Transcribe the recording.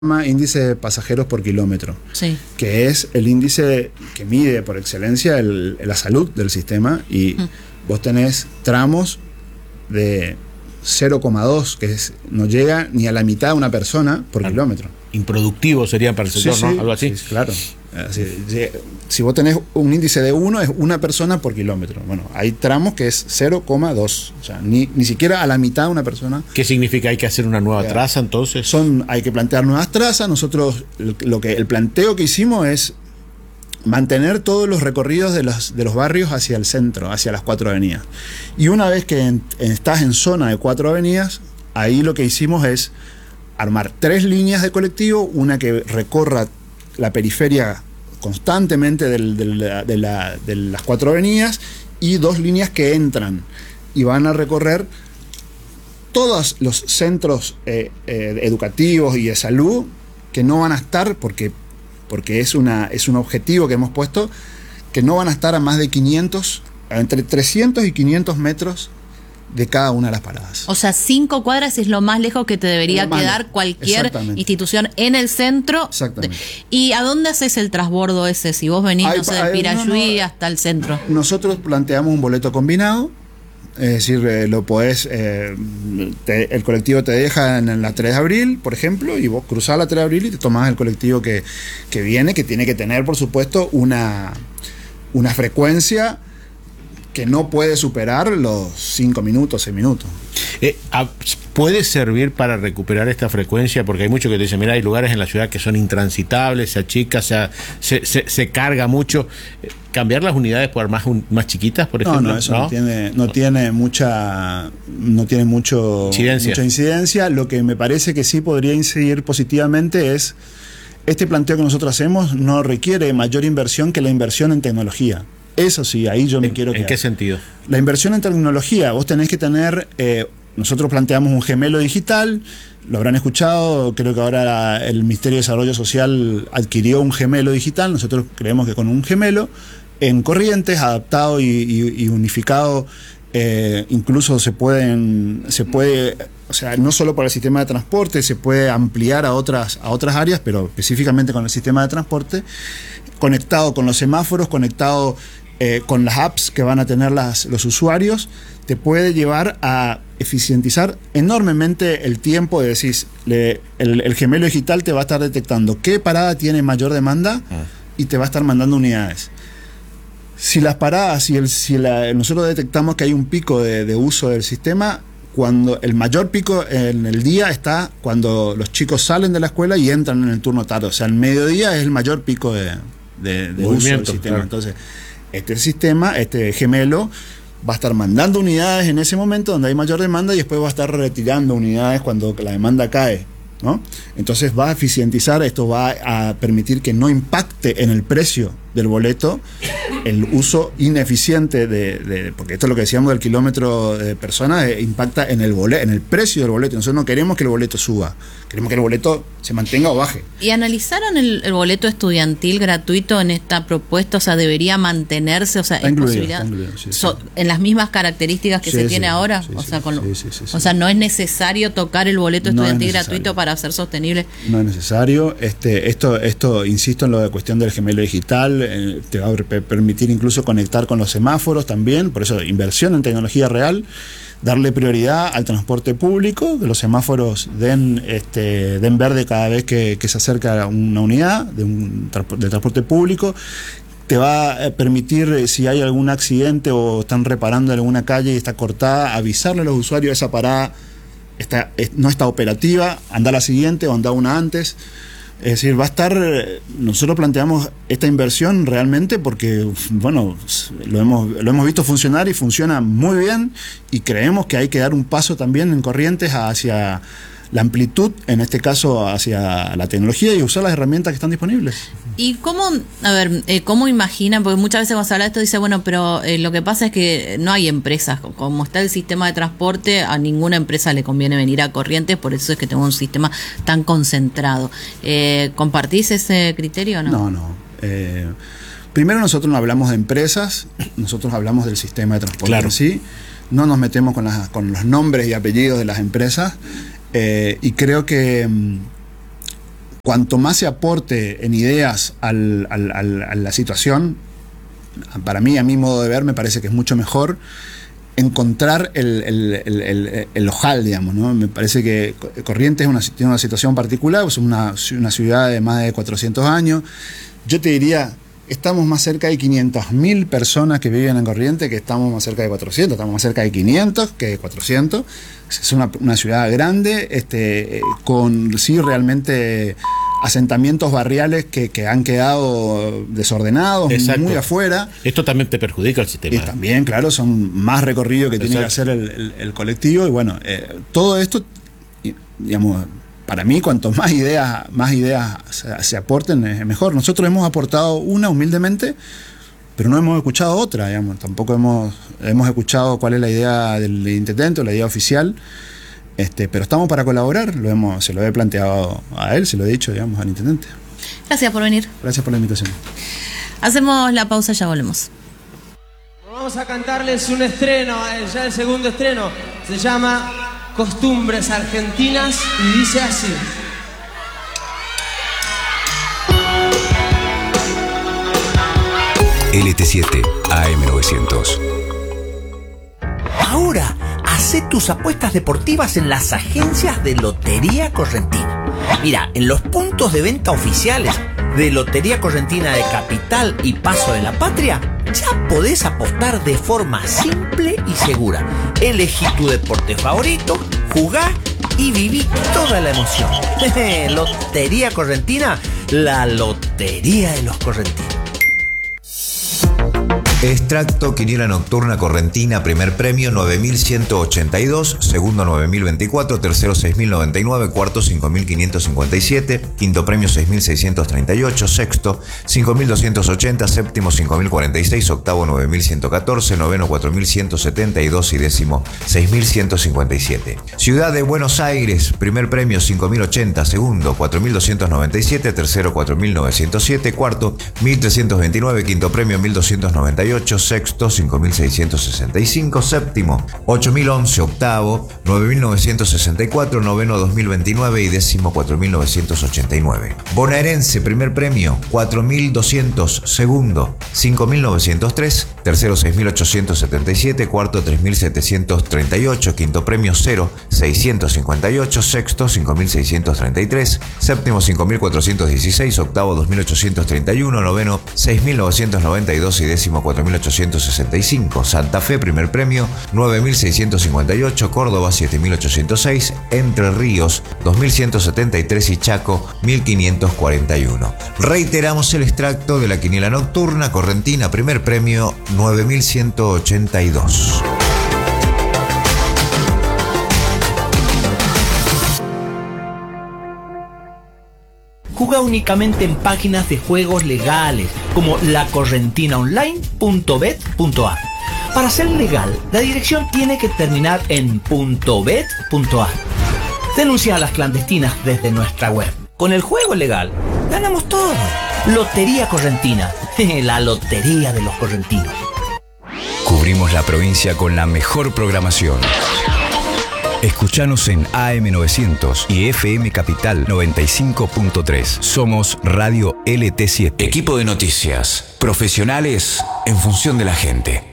llama índice de pasajeros por kilómetro, sí, que es el índice que mide por excelencia la salud del sistema, y vos tenés tramos de 0,2, que no llega ni a la mitad de una persona por kilómetro. Improductivo sería para el sector, ¿no? Algo así. Sí, claro. Si vos tenés un índice de 1, es una persona por kilómetro. Bueno, hay tramos que es 0,2, o sea, ni siquiera a la mitad de una persona. ¿Qué significa? ¿Hay que hacer una nueva traza entonces? Hay que plantear nuevas trazas. Nosotros, el planteo que hicimos es mantener todos los recorridos de los barrios hacia el centro, hacia las 4 avenidas. Y una vez que estás en zona de 4 avenidas, ahí lo que hicimos es armar 3 líneas de colectivo, una que recorra la periferia constantemente de las 4 avenidas, y 2 líneas que entran y van a recorrer todos los centros educativos y de salud, que no van a estar, porque es un objetivo que hemos puesto, que no van a estar a más de 500, entre 300 y 500 metros de cada una de las paradas. O sea, 5 cuadras es lo más lejos que te debería quedar cualquier institución en el centro. Exactamente. ¿Y a dónde haces el transbordo ese? Si vos venís, no sé, de Pirayuí hasta el centro. Nosotros planteamos un boleto combinado, es decir, lo podés, el colectivo te deja en la 3 de abril, por ejemplo, y vos cruzás la 3 de abril y te tomás el colectivo que viene, que tiene que tener, por supuesto, una frecuencia que no puede superar los 5 minutos, 6 minutos. ¿Puede servir para recuperar esta frecuencia? Porque hay muchos que te dicen, mira, hay lugares en la ciudad que son intransitables, se achica, se carga mucho. ¿Cambiar las unidades por más chiquitas, por ejemplo? No, eso no tiene mucha incidencia. Lo que me parece que sí podría incidir positivamente es, este planteo que nosotros hacemos no requiere mayor inversión que la inversión en tecnología. Eso sí, ahí yo me quiero quedar. ¿En qué sentido? La inversión en tecnología, vos tenés que tener, nosotros planteamos un gemelo digital, lo habrán escuchado, creo que ahora el Ministerio de Desarrollo Social adquirió un gemelo digital. Nosotros creemos que con un gemelo en Corrientes, adaptado y unificado, incluso se puede, o sea, no solo para el sistema de transporte, se puede ampliar a otras áreas, pero específicamente con el sistema de transporte, conectado con los semáforos, conectado con las apps que van a tener los usuarios, te puede llevar a eficientizar enormemente el tiempo. Es decir, el gemelo digital te va a estar detectando qué parada tiene mayor demanda y te va a estar mandando unidades. Si las paradas, nosotros detectamos que hay un pico de uso del sistema, cuando el mayor pico en el día está cuando los chicos salen de la escuela y entran en el turno tarde. O sea, el mediodía es el mayor pico de uso del sistema. Claro. Entonces, este gemelo va a estar mandando unidades en ese momento donde hay mayor demanda, y después va a estar retirando unidades cuando la demanda cae, ¿no? Entonces va a eficientizar, esto va a permitir que no impacte en el precio del boleto el uso ineficiente porque esto es lo que decíamos del kilómetro de personas, impacta en el precio del boleto. Nosotros no queremos que el boleto suba, queremos que el boleto se mantenga o baje. ¿Y analizaron el boleto estudiantil gratuito en esta propuesta? O sea, ¿debería mantenerse? O sea, ¿es posibilidad? Sí. ¿En las mismas características que se tiene ahora? Sí, o sea, ¿no es necesario tocar el boleto estudiantil gratuito para hacer sostenible? No es necesario. Esto, insisto en lo de cuestión del gemelo digital, te va a permitir incluso conectar con los semáforos también. Por eso, inversión en tecnología real, darle prioridad al transporte público, que los semáforos den verde cada vez que se acerca una unidad de transporte público. Te va a permitir, si hay algún accidente o están reparando alguna calle y está cortada, avisarle a los usuarios: esa parada no está operativa, anda a la siguiente o anda una antes. Es decir, va a estar, nosotros planteamos esta inversión realmente porque, bueno, lo hemos visto funcionar y funciona muy bien, y creemos que hay que dar un paso también en Corrientes hacia la amplitud, en este caso hacia la tecnología, y usar las herramientas que están disponibles. ¿Y cómo imaginan? Porque muchas veces cuando se habla de esto dice, bueno, pero lo que pasa es que no hay empresas. Como está el sistema de transporte, a ninguna empresa le conviene venir a Corrientes, por eso es que tenemos un sistema tan concentrado. ¿Compartís ese criterio o no? No. Primero, nosotros no hablamos de empresas, nosotros hablamos del sistema de transporte en sí. No nos metemos con los nombres y apellidos de las empresas. Y creo que cuanto más se aporte en ideas a la situación, para mí, a mi modo de ver, me parece que es mucho mejor encontrar el ojal, digamos, ¿no? Me parece que Corrientes tiene una situación particular, es una ciudad de más de 400 años. Yo te diría, estamos más cerca de 500.000 personas que viven en Corrientes que estamos más cerca de 400, estamos más cerca de 500 que de 400. Es una ciudad grande, con sí realmente asentamientos barriales que han quedado desordenados, Exacto. muy afuera. Esto también te perjudica el sistema. Y también, claro, son más recorrido que tiene que hacer el colectivo. Y bueno, todo esto, digamos, para mí, cuanto más ideas se aporten, es mejor. Nosotros hemos aportado una humildemente, pero no hemos escuchado otra, digamos. Tampoco hemos escuchado cuál es la idea del intendente o la idea oficial. Pero estamos para colaborar, se lo he planteado a él, se lo he dicho, digamos, al intendente. Gracias por venir. Gracias por la invitación. Hacemos la pausa, ya volvemos. Vamos a cantarles un estreno, ya el segundo estreno. Se llama Costumbres Argentinas y dice así. LT7 AM900. Ahora, hacé tus apuestas deportivas en las agencias de Lotería Correntina. Mira, en los puntos de venta oficiales de Lotería Correntina de Capital y Paso de la Patria, ya podés apostar de forma simple y segura. Elegí tu deporte favorito, jugá y viví toda la emoción. Lotería Correntina, la lotería de los correntinos. Extracto Quiniela Nocturna Correntina, primer premio 9.182, segundo 9.024, tercero 6.099, cuarto 5.557, quinto premio 6.638, sexto 5.280, séptimo 5.046, octavo 9.114, noveno 4.172 y décimo 6.157. Ciudad de Buenos Aires, primer premio 5.080, segundo 4.297, tercero 4.907, cuarto 1.329, quinto premio 1.298, sexto 5.665, séptimo 8.011, octavo 9.964, noveno 2.029 y décimo 4.989. Bonaerense, primer premio 4.200, segundo 5.903, tercero 6.877, cuarto 3.738, quinto premio 0, 658, sexto 5.633, séptimo 5.416, octavo 2.831, noveno 6.992 y décimo 4.865. Santa Fe, primer premio 9.658, Córdoba 7.806, Entre Ríos 2.173 y Chaco 1.541. Reiteramos el extracto de la Quiniela Nocturna Correntina, primer premio 9.182. Juega únicamente en páginas de juegos legales como lacorrentinaonline.bet.ar. Para ser legal, la dirección tiene que terminar en .bet.ar. Denuncia a las clandestinas desde nuestra web. Con el juego legal, ganamos todo. Lotería Correntina, la lotería de los correntinos. Cubrimos la provincia con la mejor programación. Escuchanos en AM900 y FM Capital 95.3. Somos Radio LT7. Equipo de noticias. Profesionales en función de la gente.